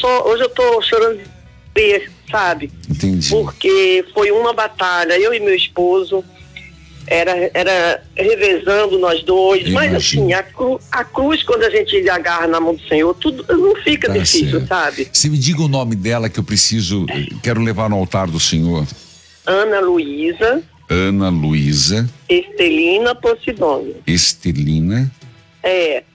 hoje eu tô chorando de ver, sabe? Entendi. Porque foi uma batalha, eu e meu esposo, era revezando nós dois, mas assim, a cruz, quando a gente agarra na mão do Senhor, tudo não fica difícil, certo. sabe? Você me diga o nome dela que eu quero levar no altar do Senhor. Ana Luísa Estelina Posidônio. Estelina